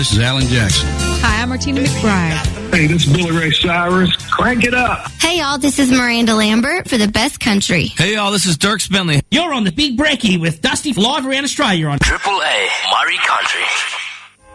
this is Alan Jackson. Hi, I'm Martina McBride. Hey, this is Billy Ray Cyrus. Crank it up. Hey, y'all, this is Miranda Lambert for The Best Country. Hey, y'all, this is Dierks Bentley. You're on the Big Brekkie with Dusty live around Australia on Triple A Murray Country.